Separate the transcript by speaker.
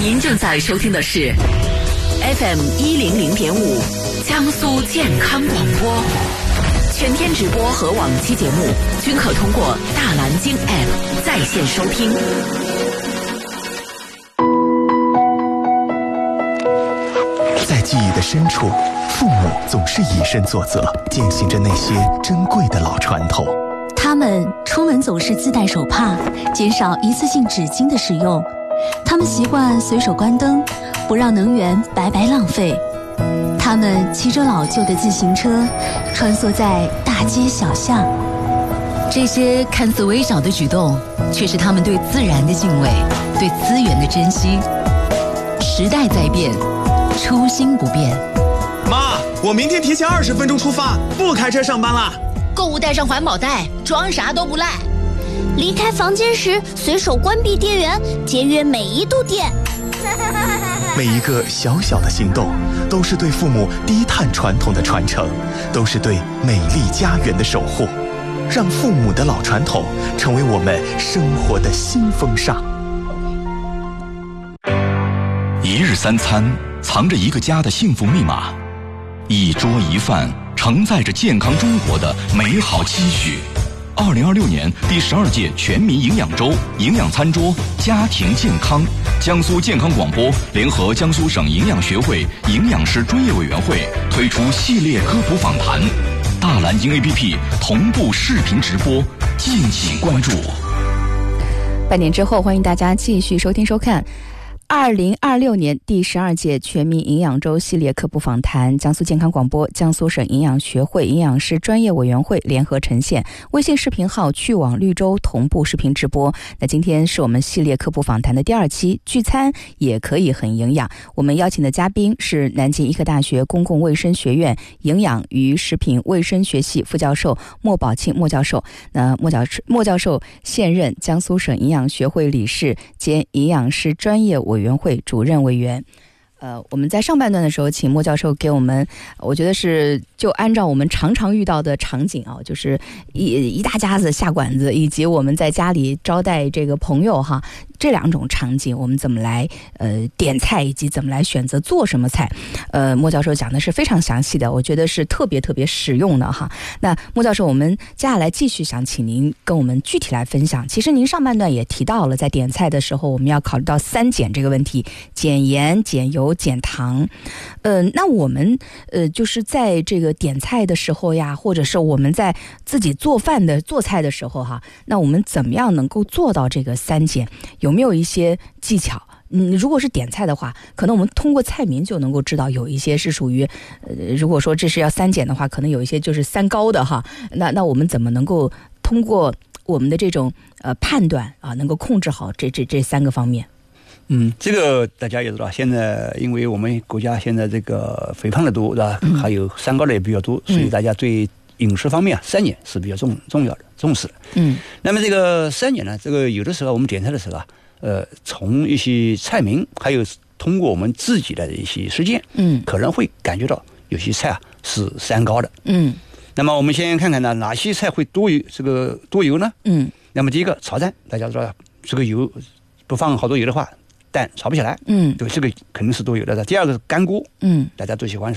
Speaker 1: 您正在收听的是 FM 100.5江苏健康广播，全天直播和往期节目均可通过大蓝鲸 App 在线收听。
Speaker 2: 在记忆的深处，父母总是以身作则，践行着那些珍贵的老传统。
Speaker 3: 他们出门总是自带手帕，减少一次性纸巾的使用。他们习惯随手关灯，不让能源白白浪费。他们骑着老旧的自行车，穿梭在大街小巷。
Speaker 1: 这些看似微小的举动，却是他们对自然的敬畏，对资源的珍惜。时代在变，初心不变。
Speaker 4: 妈，我明天提前20分钟出发，不开车上班了。
Speaker 5: 购物带上环保袋，装啥都不赖。
Speaker 6: 离开房间时随手关闭电源，节约每一度电。
Speaker 2: 每一个小小的行动，都是对父母低碳传统的传承，都是对美丽家园的守护。让父母的老传统成为我们生活的新风尚。
Speaker 7: 一日三餐藏着一个家的幸福密码，一桌一饭承载着健康中国的美好期许。2026年第12届全民营养周营养餐桌家庭健康，江苏健康广播联合江苏省营养学会营养师专业委员会推出系列科普访谈，大蓝鲸 APP 同步视频直播，敬请关注。
Speaker 8: 半点之后，欢迎大家继续收听收看2026年第12届全民营养周系列科普访谈，江苏健康广播、江苏省营养学会营养师专业委员会联合呈现，微信视频号去往绿洲同步视频直播。那今天是我们系列科普访谈的第2期，聚餐也可以很营养。我们邀请的嘉宾是南京医科大学公共卫生学院营养与食品卫生学系副教授莫宝庆莫教授。那莫教授现任江苏省营养学会理事兼营养师专业委员会主任委员。我们在上半段的时候，请莫教授给我们，我觉得是就按照我们常常遇到的场景啊，就是一大家子下馆子，以及我们在家里招待这个朋友哈，这2种场景，我们怎么来点菜，以及怎么来选择做什么菜。莫教授讲的是非常详细的，我觉得是特别实用的哈。那莫教授，我们接下来继续想请您跟我们具体来分享。其实您上半段也提到了，在点菜的时候，我们要考虑到3减这个问题：减盐、减油、减糖。那我们就是在这个点菜的时候呀，或者是我们在自己做菜的时候哈，那我们怎么样能够做到这个3减？有没有一些技巧？如果是点菜的话，可能我们通过菜名就能够知道，有一些是属于如果说这是要3减的话，可能有一些就是3高的哈。那我们怎么能够通过我们的这种判断啊，能够控制好这3个方面？
Speaker 9: 这个大家也知道，现在因为我们国家现在这个肥胖的多，是吧？还有3高的也比较多，所以大家对饮食方面3减是比较重要的，重视的。那么这个3减呢，这个有的时候我们点菜的时候啊，从一些菜名，还有通过我们自己的一些实践，可能会感觉到有些菜啊是3高的。那么我们先看看呢，哪些菜会多油呢？那么第一个炒蛋，大家知道这个油不放好多油的话，蛋炒不起来。对，这个肯定是多油的。第二个是干锅，大家都喜欢